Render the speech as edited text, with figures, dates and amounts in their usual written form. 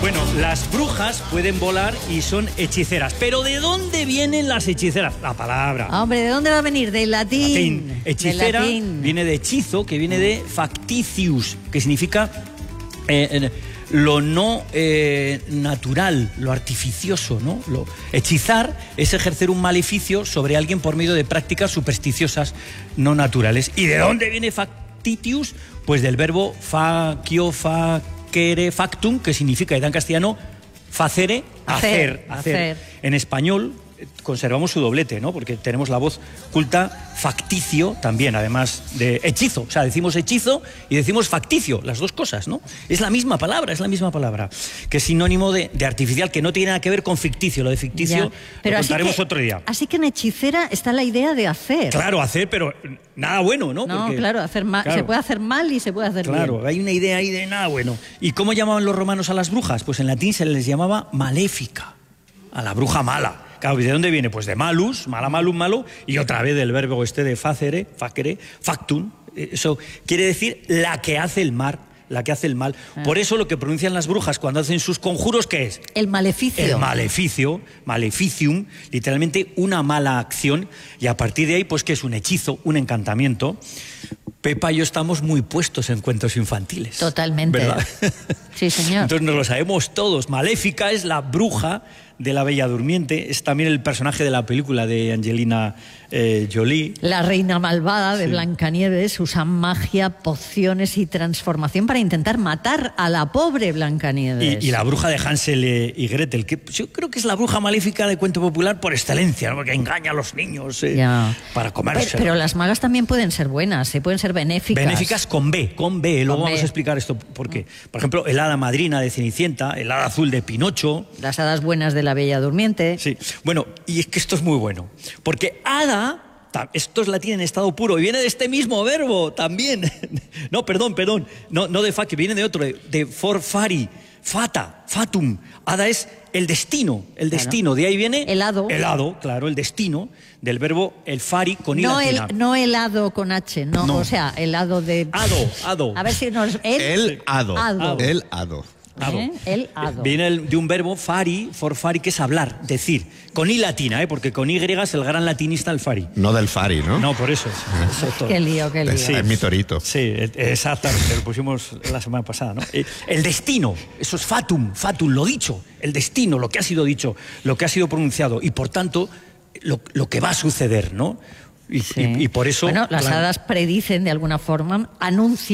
Bueno, las brujas pueden volar y son hechiceras. ¿Pero de dónde vienen las hechiceras? La palabra. Hombre, ¿de dónde va a venir? Del latín. Hechicera Del latín. viene de hechizo, que viene de factitius, que significa lo no natural, lo artificioso, ¿no? Hechizar es ejercer un maleficio sobre alguien por medio de prácticas supersticiosas no naturales. ¿Y de dónde viene factitius? Pues del verbo facio, facere, factum, que significa, en castellano, facere, hacer. En español conservamos su doblete, ¿no? Porque tenemos la voz culta, facticio también, además de hechizo. O sea, decimos hechizo y decimos facticio, las dos cosas, ¿no? Es la misma palabra, que es sinónimo de artificial, que no tiene nada que ver con ficticio. Lo de ficticio lo contaremos otro día. Así que en hechicera está la idea de hacer. Claro, hacer, pero nada bueno, ¿no? No, porque, claro, hacer mal, claro, se puede hacer mal y se puede hacer bien. Claro, hay una idea ahí de nada bueno. ¿Y cómo llamaban los romanos a las brujas? Pues en latín se les llamaba maléfica, a la bruja mala. Claro, ¿de dónde viene? Pues de malus, mala, malum, malo, y otra vez del verbo de facere, factum. Eso quiere decir la que hace el mal. Por eso lo que pronuncian las brujas cuando hacen sus conjuros, ¿qué es? El maleficio. El maleficio, maleficium, literalmente una mala acción, y a partir de ahí, pues que es un hechizo, un encantamiento. Pepa y yo estamos muy puestos en cuentos infantiles. Totalmente. ¿Verdad? Sí, señor. Entonces nos lo sabemos todos. Maléfica es la bruja de la Bella Durmiente, es también el personaje de la película de Angelina Jolie. La reina malvada de Blancanieves usa magia, pociones y transformación para intentar matar a la pobre Blancanieves. Y la bruja de Hansel y Gretel, que yo creo que es la bruja maléfica de cuento popular por excelencia, ¿no? Porque engaña a los niños para comerse. Pero las magas también pueden ser buenas, pueden ser benéficas. Benéficas con B. Luego vamos a explicar esto por qué. Por ejemplo, el hada madrina de Cenicienta, el hada azul de Pinocho. Las hadas buenas de la Bella Durmiente. Sí. Bueno, y es que esto es muy bueno. Porque hada, esto es latín en estado puro, y viene de este mismo verbo también. No, perdón. No de fa, que viene de otro, de forfari, fata, fatum. Hada es el destino. Claro. De ahí viene... Helado. Helado, claro, el destino, del verbo el fari con i latina. No helado con H, no. O sea, helado de... Hado. A ver si nos... El hado. El hado. El hado. Viene de un verbo fari, forfari, que es hablar, decir. Con i latina, porque con y es el gran latinista el fari. No del fari, ¿no? No, por eso. Qué lío. Sí. Es mi torito. Sí, exactamente, lo pusimos la semana pasada, ¿no? El destino, eso es fatum, lo dicho. El destino, lo que ha sido dicho, lo que ha sido pronunciado. Y por tanto, lo que va a suceder, ¿no? Y por eso... Bueno, las hadas predicen de alguna forma, anuncian